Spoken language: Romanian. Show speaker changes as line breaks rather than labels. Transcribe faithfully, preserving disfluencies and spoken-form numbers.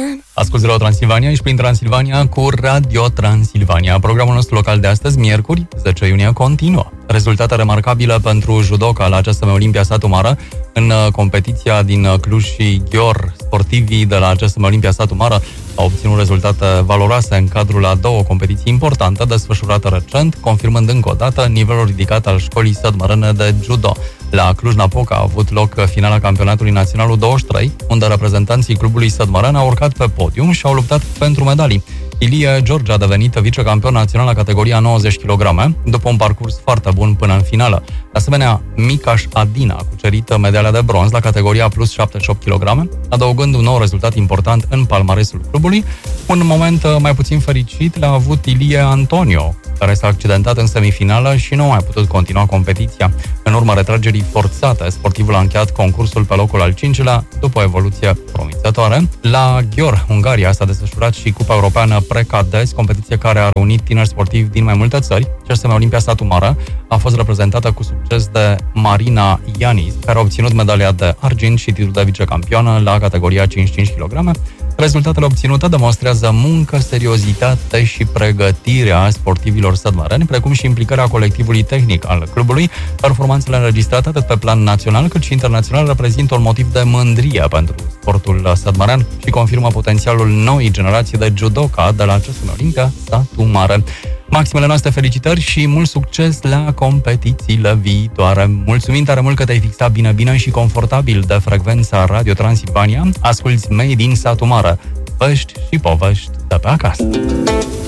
Asculți Radio Transilvania, ești prin Transilvania cu Radio Transilvania. Programul nostru local de astăzi, miercuri, zece iunie, continuă. Rezultate remarcabile pentru judoca la A C S M Olimpia Satu Mare. În competiția din Cluj și Ghior, sportivii de la A C S M Olimpia Satu Mare au obținut rezultate valoroase în cadrul a două competiții importante desfășurate recent, confirmând încă o dată nivelul ridicat al școlii sădmărene de judo. La Cluj-Napoca a avut loc finala campionatului național douăzeci și trei, unde reprezentanții clubului sădmăren au urcat pe podium și au luptat pentru medalii. Ilie George a devenit vicecampion național la categoria nouăzeci de kilograme, după un parcurs foarte bun până în finală. De asemenea, Micaș Adina a cucerit medalia de bronz la categoria plus șaptezeci și opt kilograme, adăugând un nou rezultat important în palmaresul clubului. Un moment mai puțin fericit l-a avut Ilie Antonio, care s-a accidentat în semifinală și nu a mai putut continua competiția. În urma retragerii forțate, sportivul a încheiat concursul pe locul al cincilea, după o evoluție promițătoare. La Ghior, Ungaria, s-a desfășurat și Cupa Europeană Precades, competiție care a reunit tineri sportivi din mai multe țări. A C S M Olimpia Satu Mare a fost reprezentată cu succes de Marina Ianis, care a obținut medalia de argint și titlul de vicecampioană la categoria cincizeci și cinci kilograme. Rezultatele obținute demonstrează muncă, seriozitate și pregătirea sportivilor sădmăreni, precum și implicarea colectivului tehnic al clubului. Performanțele înregistrate atât pe plan național cât și internațional reprezintă un motiv de mândrie pentru sportul sădmărean și confirmă potențialul noii generații de judoka de la A C S M Olimpia Satu Mare. Maximele noastre felicitări și mult succes la competițiile viitoare. Mulțumim tare mult că te-ai fixat bine, bine și confortabil de frecvența Radio Transilvania. Asculți Made in Satu Mare, vești și povești de pe acasă.